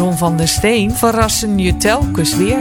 Ron van der Steen verrassen je telkens weer.